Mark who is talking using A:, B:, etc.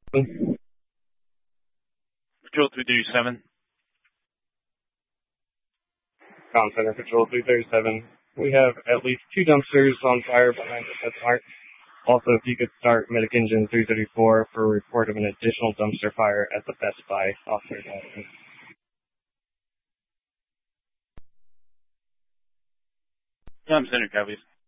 A: Patrol 337.
B: Comm Center, Patrol 337. We have at least 2 dumpsters on fire behind us at the park. Also, if you could start Medic Engine 334 for a report of an additional dumpster fire at the Best Buy. Officer Johnson.
A: Comm Center, copies.